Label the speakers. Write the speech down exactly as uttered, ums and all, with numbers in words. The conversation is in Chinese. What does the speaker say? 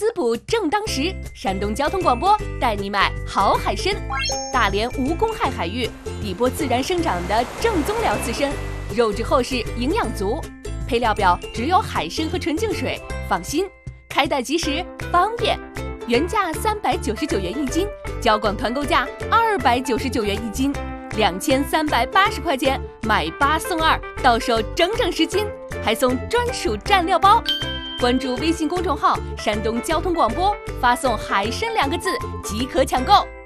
Speaker 1: 滋补正当时，山东交通广播带你买好海参。大连无公害海域，底波自然生长的正宗辽刺参，肉质厚实，营养足。配料表只有海参和纯净水，放心，开袋即时，方便。原价三百九十九元一斤，交广团购价二百九十九元一斤，两千三百八十块钱买八送二，到手整整十斤，还送专属蘸料包。关注微信公众号“山东交通广播”，发送“海参”两个字即可抢购。